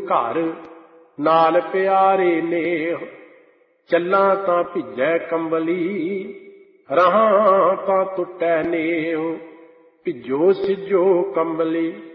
ਘਰ ਨਾਲ ਪਿਆਰੇ ਨੇਹ। ਚੱਲਾਂ ਤਾਂ ਭਿੱਜੈ ਕੰਬਲੀ, ਰਹਾਂ ਤਾਂ ਟੁੱਟੈ ਨੇਹ। ਭਿੱਜੋ ਸਿੱਜੋ ਕੰਬਲੀ